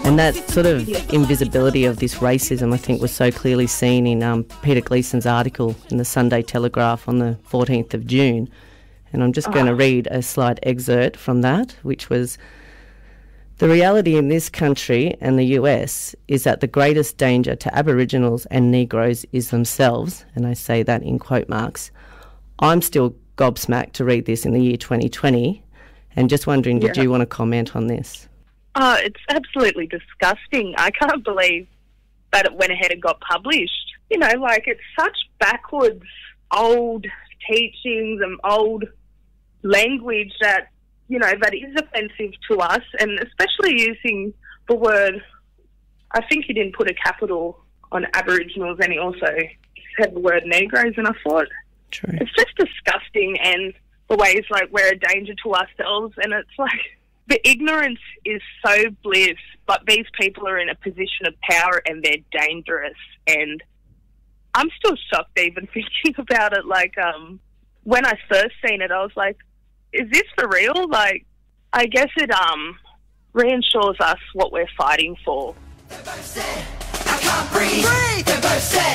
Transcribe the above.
And that sort of invisibility of this racism, I think, was so clearly seen in Peter Gleeson's article in the Sunday Telegraph on the 14th of June. And I'm just going to read a slight excerpt from that, which was, "The reality in this country and the US is that the greatest danger to Aboriginals and Negroes is themselves," and I say that in quote marks. I'm still gobsmacked to read this in the year 2020, and just wondering, did you want to comment on this? Oh, it's absolutely disgusting. I can't believe that it went ahead and got published. You know, like, it's such backwards, old teachings and old language that, you know, that is offensive to us, and especially using the word, I think he didn't put a capital on Aboriginals, and he also said the word Negroes, and I thought, True. It's just disgusting, and the ways, like, we're a danger to ourselves, and it's like, the ignorance is so bliss, but these people are in a position of power and they're dangerous. And I'm still shocked even thinking about it. Like, when I first seen it, I was like, is this for real? Like, I guess it reassures us what we're fighting for. They both said, I can't breathe. They both said,